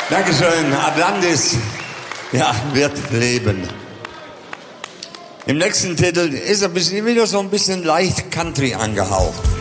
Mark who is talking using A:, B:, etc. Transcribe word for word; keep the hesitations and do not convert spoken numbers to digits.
A: Dankeschön. Atlantis, ja, wird leben. Im nächsten Titel ist er wieder so ein bisschen leicht Country angehaucht.